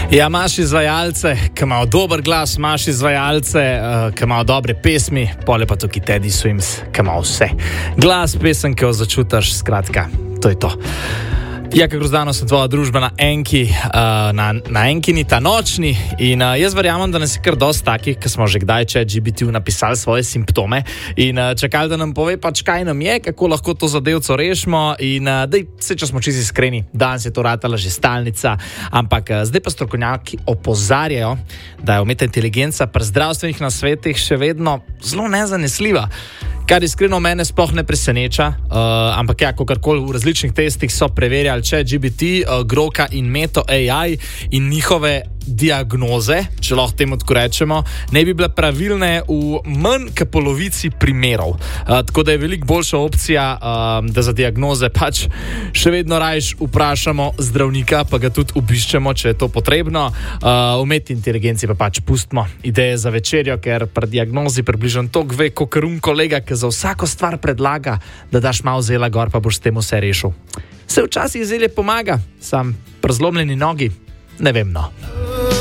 Ja, imaš izvajalce, ki imajo dober glas, imaš izvajalce, ki imajo dobre pesmi, pole pa tukaj Teddy Swims, ki ima vse. Glas, pesem, ki jo začutiš, skratka, to je to. Ja, kako zdano sem tvoja družba na Enki, na Enkini ta nočni in jaz verjamem, da nas je kar dosti takih, ki smo že kdaj ChatGPT-ju napisali svoje simptome in čakali, da nam pove pač kaj nam je, kako lahko to zadevco rešimo in dej, vse, če smo čisto iskreni, danes je to ratala že stalnica, ampak zdaj pa strokovnjaki opozarjajo, da je umetna inteligenca pri zdravstvenih nasvetih še vedno zelo nezanesljiva. Kar iskreno mene sploh ne preseneča, ampak ja, kakorkoli v različnih testih so preverjali ChatGPT, Groka in Meto AI in njihove diagnoze, če lahko temu tako rečemo, ne bi bile pravilne v manj kot polovici primerov. Tako da je veliko boljša opcija, da za diagnoze pač še vedno rajš vprašamo zdravnika, pa ga tudi obiščemo, če je to potrebno. Umetni inteligenci pa pač pustimo ideje za večerjo, ker pri diagnozi približno toliko ve, kot kolega, ki za vsako stvar predlaga, da daš malo zela gor, pa boš s tem vse rešil. Se včasih zelje pomaga, sam pri zlomljeni nogi, ne vem no.